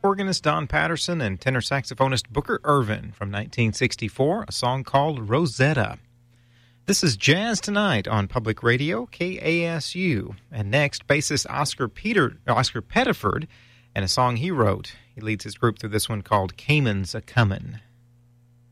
organist Don Patterson and tenor saxophonist Booker Ervin from 1964, a song called Rosetta. This is Jazz Tonight on Public Radio, KASU. And next, bassist Oscar Pettiford and a song he wrote. He leads his group through this one called Cayman's A-Comin'.